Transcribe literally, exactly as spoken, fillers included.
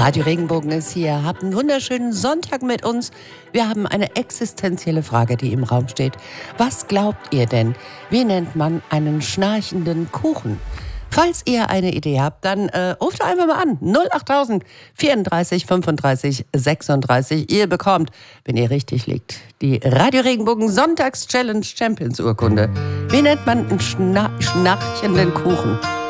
Radio Regenbogen ist hier. Habt einen wunderschönen Sonntag mit uns. Wir haben eine existenzielle Frage, die im Raum steht. Was glaubt ihr denn? Wie nennt man einen schnarchenden Kuchen? Falls ihr eine Idee habt, dann äh, ruft einfach mal an. null acht tausend vierunddreißig fünfunddreißig sechsunddreißig. Ihr bekommt, wenn ihr richtig liegt, die Radio Regenbogen Sonntags Challenge Champions Urkunde. Wie nennt man einen schna- schnarchenden Kuchen?